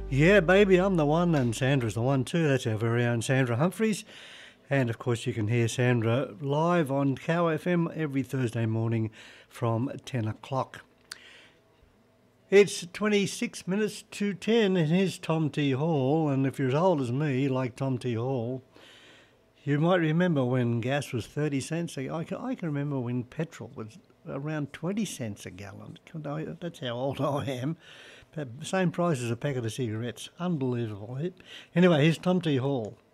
Yeah, baby, I'm the one, and Sandra's the one too. That's our very own Sandra Humphreys. And of course, you can hear Sandra live on Cow FM every Thursday morning from 10 o'clock. It's 26 minutes to 10, and here's Tom T. Hall. And if you're as old as me, like Tom T. Hall, you might remember when gas was 30 cents. I can remember when petrol was around 20 cents a gallon. That's how old I am. Same price as a packet of cigarettes. Unbelievable. Anyway, here's Tom T. Hall.